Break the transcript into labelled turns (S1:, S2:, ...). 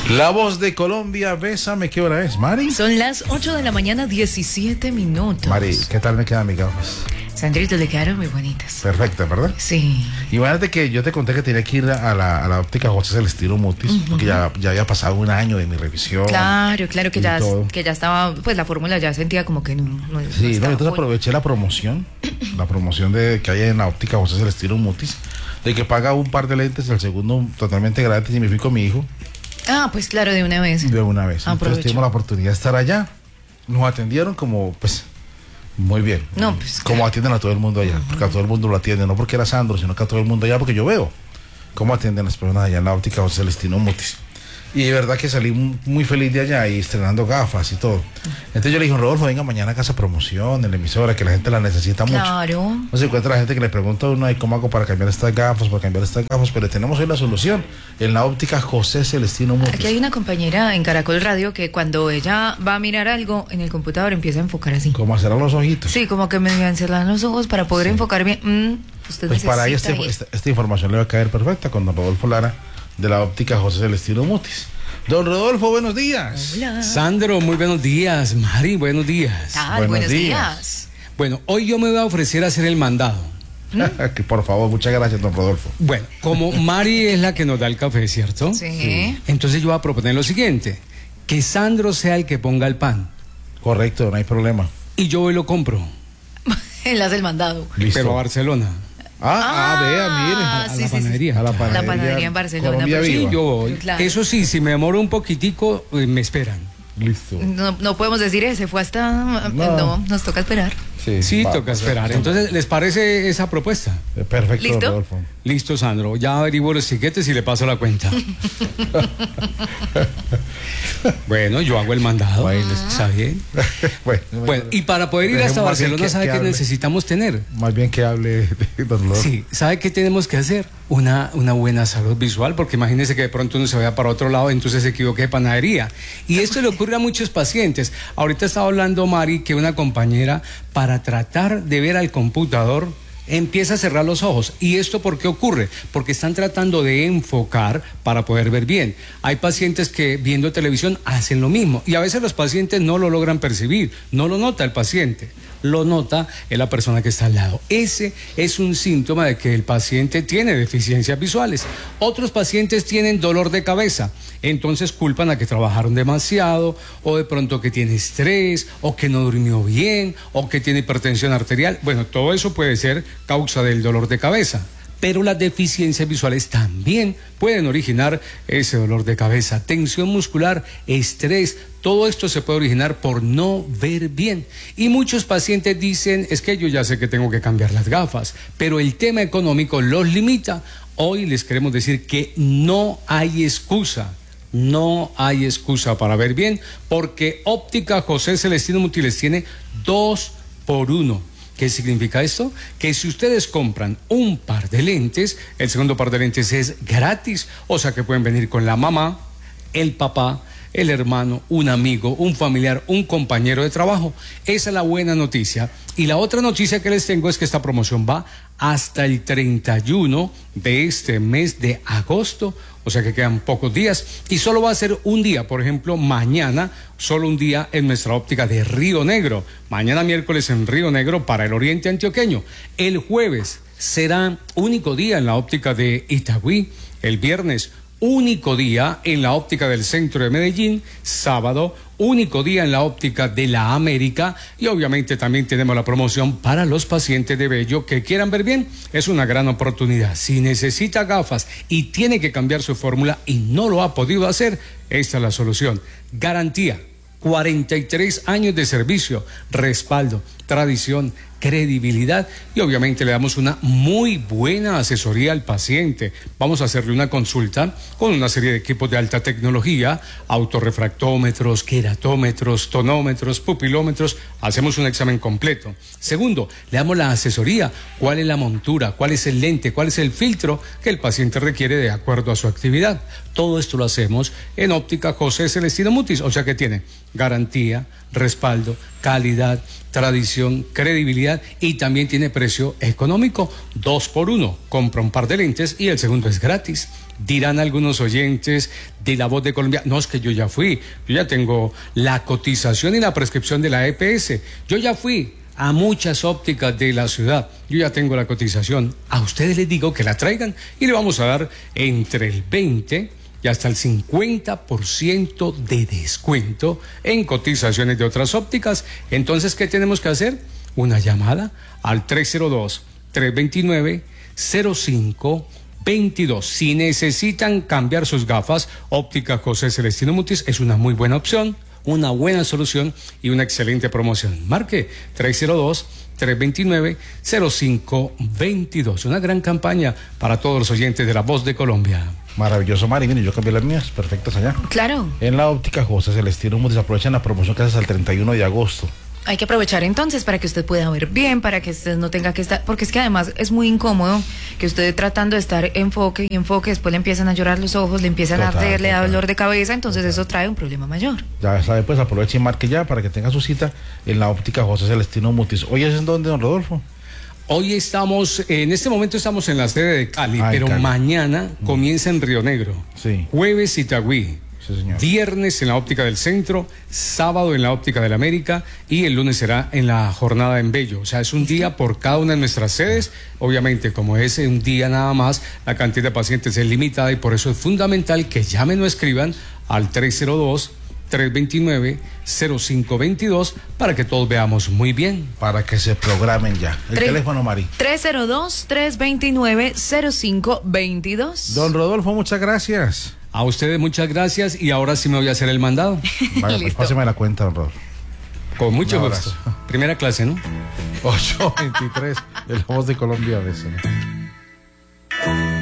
S1: La voz de Colombia, bésame, ¿qué hora es, Mari?
S2: Son las 8 de la mañana, 17 minutos.
S1: Mari, ¿qué tal me quedan mis gafas?
S2: Sandrito, le quedaron muy bonitas.
S1: Perfecta, ¿verdad?
S2: Sí.
S1: Imagínate que yo te conté que tenía que ir a la óptica José Celestino Mutis, porque ya había pasado un año de mi revisión.
S2: Claro, que ya estaba, pues la fórmula ya sentía como que no
S1: sí,
S2: estaba
S1: entonces
S2: full.
S1: aproveché la promoción que hay en la óptica José Celestino Mutis, de que paga un par de lentes, el segundo totalmente gratis, y me fui con mi hijo.
S2: Ah, pues claro, de una vez.
S1: De una vez.
S2: Aprovecho.
S1: Entonces tuvimos la oportunidad de estar allá. Nos atendieron como, pues, muy bien.
S2: No, pues,
S1: como
S2: claro.
S1: atienden a todo el mundo allá. Porque a todo el mundo lo atienden, no porque era Sandro, sino que a todo el mundo allá, porque yo veo cómo atienden las personas allá en la óptica José Celestino Mutis. Y de verdad que salí muy feliz de allá y estrenando gafas y todo. Entonces yo le dije, Rodolfo, venga mañana a Casa Promoción, en la emisora, que la gente la necesita mucho.
S2: Claro.
S1: No se encuentra la gente que le pregunta a uno, ¿y cómo hago para cambiar estas gafas? Pero tenemos hoy la solución en la óptica José Celestino Mutis.
S2: Aquí hay una compañera en Caracol Radio que cuando ella va a mirar algo en el computador empieza a enfocar así.
S1: ¿Cómo cerrar los ojitos?
S2: Sí, como que me encerran los ojos para poder enfocar bien. Usted
S1: Pues para ahí
S2: necesita ir.
S1: esta información le va a caer perfecta con don Rodolfo Lara de la óptica José Celestino Mutis. Don Rodolfo, buenos días.
S2: Hola.
S3: Sandro, muy buenos días. Mari, buenos días.
S2: Buenos días.
S3: Bueno, hoy yo me voy a ofrecer a hacer el mandado.
S1: Que por favor, muchas gracias, don Rodolfo.
S3: Bueno, como Mari es la que nos da el café, ¿cierto?
S2: Sí.
S3: Entonces yo voy a proponer lo siguiente: que Sandro sea el que ponga el pan
S1: Correcto, no hay problema.
S3: y yo voy y lo compro,
S2: Él hace el mandado.
S1: Listo.
S3: pero a Barcelona.
S1: Vea, mire.
S3: A la panadería.
S1: A la
S2: La panadería en Barcelona.
S1: Colombia
S2: pero
S3: Sí,
S1: Viva.
S3: yo voy.
S2: Claro.
S3: Eso sí, si me demoro un poquitico, me esperan.
S1: Listo.
S2: No podemos decir se fue hasta... No, nos toca esperar.
S3: Sí,
S1: va,
S3: toca
S1: pues,
S3: esperar. Entonces, ¿les parece esa propuesta?
S1: Perfecto,
S2: ¿Listo?
S1: don Rodolfo.
S3: Listo, Sandro. Ya averiguo los tiquetes y le paso la cuenta. Bueno, yo hago el mandado. ¿Está bien? Bueno, y para poder ir hasta
S1: Dejemos más bien
S3: Barcelona, ¿sabe qué
S1: hable.
S3: necesitamos tener?
S1: Más bien que hable don Rodolfo.
S3: Sí, ¿sabe qué tenemos que hacer? Una buena salud visual, porque imagínese que de pronto uno se vaya para otro lado, entonces se equivoque de panadería. Y esto le ocurre a muchos pacientes. Ahorita estaba hablando Mari que una compañera, para tratar de ver al computador, empieza a cerrar los ojos. ¿Y esto por qué ocurre? Porque están tratando de enfocar para poder ver bien. Hay pacientes que viendo televisión hacen lo mismo y a veces los pacientes no lo logran percibir, no lo nota el paciente, lo nota la persona que está al lado. Ese es un síntoma de que el paciente tiene deficiencias visuales. Otros pacientes tienen dolor de cabeza, entonces culpan a que trabajaron demasiado, o de pronto que tiene estrés, o que no durmió bien, o que tiene hipertensión arterial. Bueno, todo eso puede ser causa del dolor de cabeza. Pero las deficiencias visuales también pueden originar ese dolor de cabeza, tensión muscular, estrés. Todo esto se puede originar por no ver bien. Y muchos pacientes dicen, es que yo ya sé que tengo que cambiar las gafas, pero el tema económico los limita. Hoy les queremos decir que no hay excusa. No hay excusa para ver bien, porque Óptica José Celestino Mutis les tiene 2 por 1. ¿Qué significa esto? Que si ustedes compran un par de lentes, el segundo par de lentes es gratis. O sea que pueden venir con la mamá, el papá, el hermano, un amigo, un familiar, un compañero de trabajo. Esa es la buena noticia. Y la otra noticia que les tengo es que esta promoción va hasta el 31 de este mes de agosto. O sea que quedan pocos días y solo va a ser un día, por ejemplo, mañana, solo un día en nuestra óptica de Río Negro. Mañana miércoles en Río Negro para el oriente antioqueño. El jueves será único día en la óptica de Itagüí. El viernes, único día en la óptica del centro de Medellín. Sábado, único día en la óptica de la América. Y obviamente también tenemos la promoción para los pacientes de Bello que quieran ver bien. Es una gran oportunidad. Si necesita gafas y tiene que cambiar su fórmula y no lo ha podido hacer, esta es la solución. Garantía, 43 años de servicio, respaldo, tradición, credibilidad y obviamente le damos una muy buena asesoría al paciente. Vamos a hacerle una consulta con una serie de equipos de alta tecnología, autorrefractómetros, queratómetros, tonómetros, pupilómetros. Hacemos un examen completo. Segundo, le damos la asesoría, cuál es la montura, cuál es el lente, cuál es el filtro que el paciente requiere de acuerdo a su actividad. Todo esto lo hacemos en Óptica José Celestino Mutis, o sea que tiene garantía, respaldo, calidad, tradición, credibilidad y también tiene precio económico, 2x1. Compra un par de lentes y el segundo es gratis. Dirán algunos oyentes de La Voz de Colombia, no, es que yo ya fui, yo ya tengo la cotización y la prescripción de la EPS, yo ya fui a muchas ópticas de la ciudad, yo ya tengo la cotización. A ustedes les digo que la traigan y le vamos a dar entre el 20 y hasta el 50% de descuento en cotizaciones de otras ópticas. Entonces, ¿qué tenemos que hacer? Una llamada al 302-329-0522. Si necesitan cambiar sus gafas, Óptica José Celestino Mutis es una muy buena opción, una buena solución y una excelente promoción. Marque 302-329-0522. Una gran campaña para todos los oyentes de La Voz de Colombia.
S1: Maravilloso, Mari. Mire, yo cambié las mías, perfectas allá.
S2: Claro.
S1: En la óptica José Celestino Mutis aprovechan la promoción que hace hasta el 31 de agosto.
S2: Hay que aprovechar entonces para que usted pueda ver bien, para que usted no tenga que estar, porque es que además es muy incómodo que usted tratando de estar enfoque y enfoque, después le empiezan a llorar los ojos, le empiezan a arder, le da dolor de cabeza, entonces eso trae un problema mayor.
S1: Ya sabe, pues aproveche y marque ya para que tenga su cita en la óptica José Celestino Mutis. ¿Hoy es en dónde, don Rodolfo?
S3: Hoy estamos, en este momento estamos en la sede de Cali, pero
S1: Cali.
S3: Mañana comienza en Río Negro.
S1: Sí.
S3: Jueves Itagüí.
S1: Sí, señor.
S3: Viernes en la óptica del centro, sábado en la óptica del América y el lunes será en la jornada en Bello. O sea, es un día por cada una de nuestras sedes. Obviamente, como es un día nada más, la cantidad de pacientes es limitada y por eso es fundamental que llamen o escriban al 302-329-0522 para que todos veamos muy bien.
S1: Para que se programen ya. El teléfono, Mari.
S2: 302-329-0522.
S1: Don Rodolfo, muchas gracias.
S3: A ustedes muchas gracias y ahora sí me voy a hacer el mandado.
S1: Vaya, pues páseme la cuenta, don Rodolfo.
S3: Con mucho
S1: Un
S3: gusto.
S1: abrazo.
S3: Primera clase, ¿no?
S1: 823 de La Voz de Colombia. Beso.